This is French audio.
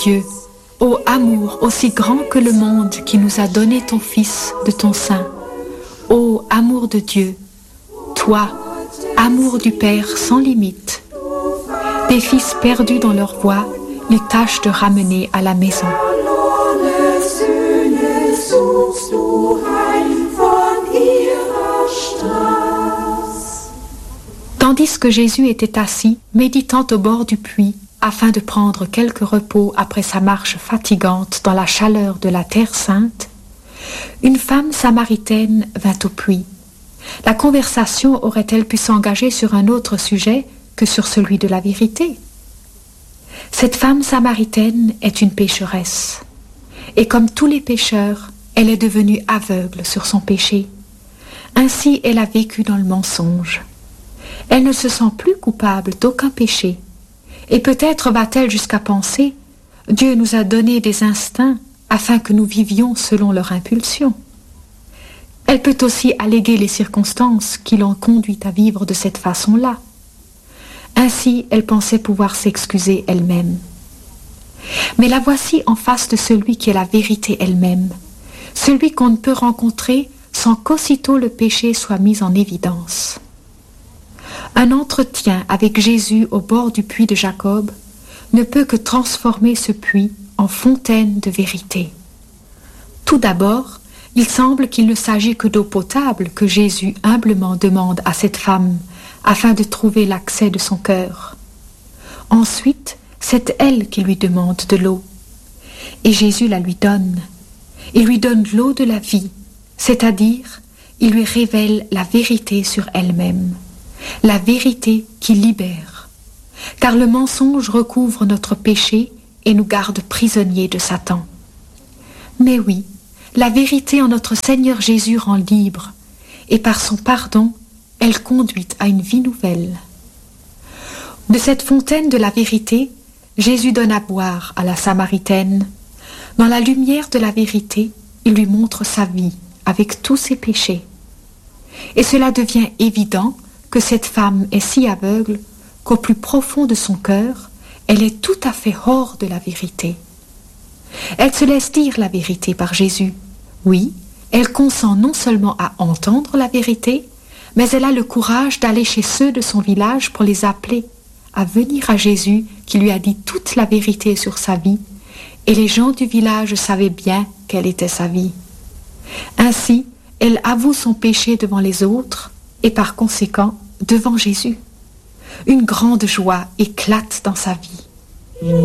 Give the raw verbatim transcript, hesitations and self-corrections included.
Dieu, ô amour aussi grand que le monde qui nous a donné ton Fils de ton sein, ô amour de Dieu, toi, amour du Père sans limite, tes fils perdus dans leur voie, ils tâchent de ramener à la maison. Tandis que Jésus était assis, méditant au bord du puits, afin de prendre quelque repos après sa marche fatigante dans la chaleur de la Terre Sainte, une femme samaritaine vint au puits. La conversation aurait-elle pu s'engager sur un autre sujet que sur celui de la vérité? Cette femme samaritaine est une pécheresse, et comme tous les pécheurs, elle est devenue aveugle sur son péché. Ainsi, elle a vécu dans le mensonge. Elle ne se sent plus coupable d'aucun péché, et peut-être va-t-elle jusqu'à penser « Dieu nous a donné des instincts afin que nous vivions selon leur impulsion ». Elle peut aussi alléguer les circonstances qui l'ont conduite à vivre de cette façon-là. Ainsi, elle pensait pouvoir s'excuser elle-même. Mais la voici en face de celui qui est la vérité elle-même, celui qu'on ne peut rencontrer sans qu'aussitôt le péché soit mis en évidence. Un entretien avec Jésus au bord du puits de Jacob ne peut que transformer ce puits en fontaine de vérité. Tout d'abord, il semble qu'il ne s'agit que d'eau potable que Jésus humblement demande à cette femme afin de trouver l'accès de son cœur. Ensuite, c'est elle qui lui demande de l'eau. Et Jésus la lui donne. Il lui donne l'eau de la vie, c'est-à-dire, il lui révèle la vérité sur elle-même, la vérité qui libère. Car le mensonge recouvre notre péché et nous garde prisonniers de Satan. Mais oui, la vérité en notre Seigneur Jésus rend libre, et par son pardon, elle conduit à une vie nouvelle. De cette fontaine de la vérité, Jésus donne à boire à la Samaritaine. Dans la lumière de la vérité, il lui montre sa vie avec tous ses péchés. Et cela devient évident que cette femme est si aveugle qu'au plus profond de son cœur, elle est tout à fait hors de la vérité. Elle se laisse dire la vérité par Jésus. Oui, elle consent non seulement à entendre la vérité, mais elle a le courage d'aller chez ceux de son village pour les appeler à venir à Jésus qui lui a dit toute la vérité sur sa vie, et les gens du village savaient bien quelle était sa vie. Ainsi, elle avoue son péché devant les autres et par conséquent devant Jésus. Une grande joie éclate dans sa vie.